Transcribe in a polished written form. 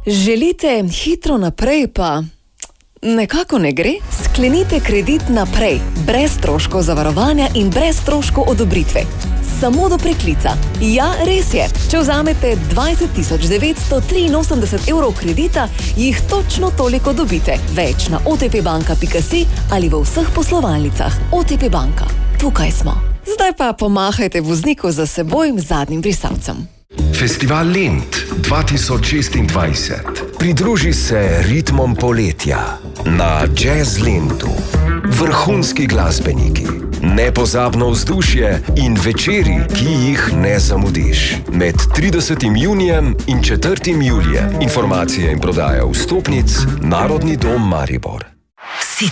Želite hitro naprej, pa nekako ne gre? Sklenite kredit naprej, brez stroškov zavarovanja in brez stroškov odobritve. Samo do preklica. Ja, res je. Če vzamete 20.983 evrov kredita, jih točno toliko dobite. Več na otpbanka.si ali v vseh poslovalnicah. OTP banka. Tukaj smo. Zdaj pa pomahajte vozniku za seboj zadnjim brisalcem. Festival Lent 2026. Pridruži se ritmom poletja na Jazz Lentu. Vrhunski glasbeniki, nepozabno vzdušje in večeri, ki jih ne zamudiš. Med 30. junijem in 4. julijem. Informacije in prodaja vstopnic Narodni dom Maribor.